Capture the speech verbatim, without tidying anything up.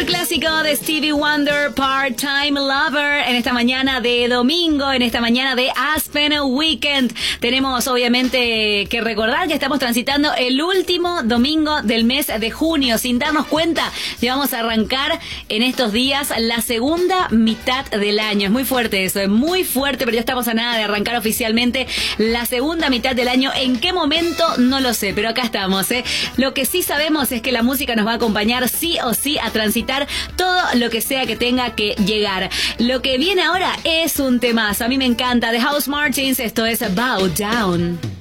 Clásico de Stevie Wonder, Part-Time Lover, en esta mañana de domingo, en esta mañana de Aspen Weekend. Tenemos obviamente que recordar que estamos transitando el último domingo del mes de junio. Sin darnos cuenta, ya vamos a arrancar en estos días la segunda mitad del año. Es muy fuerte eso, es muy fuerte, pero ya estamos a nada de arrancar oficialmente la segunda mitad del año. ¿En qué momento? No lo sé, pero acá estamos, ¿eh? Lo que sí sabemos es que la música nos va a acompañar sí o sí a transitar todo lo que sea que tenga que llegar. Lo que viene ahora es un temazo. A mí me encanta. The House Martins, esto es Bow Down.